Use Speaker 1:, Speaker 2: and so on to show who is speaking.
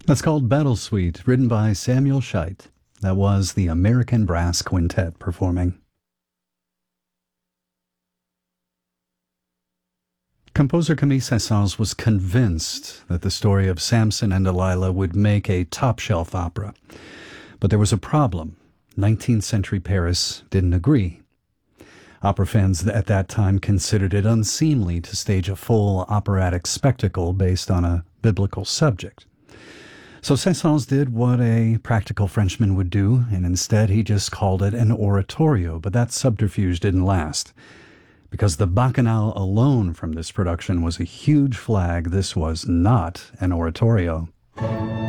Speaker 1: That's called Battle Suite, written by Samuel Scheidt. That was the American Brass Quintet performing. Composer Camille Saint-Saëns was convinced that the story of Samson and Delilah would make a top-shelf opera. But there was a problem. 19th century Paris didn't agree. Opera fans at that time considered it unseemly to stage a full operatic spectacle based on a biblical subject. So Saint-Saëns did what a practical Frenchman would do, and instead he just called it an oratorio, but that subterfuge didn't last. Because the Bacchanal alone from this production was a huge flag, this was not an oratorio.